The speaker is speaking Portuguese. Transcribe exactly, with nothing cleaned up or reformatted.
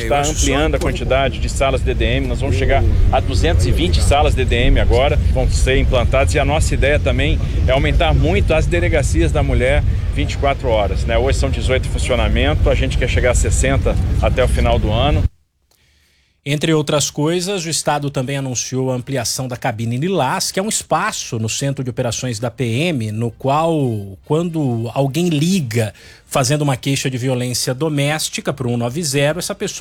está ampliando a quantidade de salas D D M, nós vamos chegar a duzentas e vinte salas D D M agora, vão ser implantadas, e a nossa ideia também é aumentar muito as delegacias da mulher vinte e quatro horas, né? Hoje são dezoito em funcionamento, a gente quer chegar a sessenta até o final do ano. Entre outras coisas, o Estado também anunciou a ampliação da cabine Lilás, que é um espaço no centro de operações da P M, no qual, quando alguém liga fazendo uma queixa de violência doméstica para o cento e noventa, essa pessoa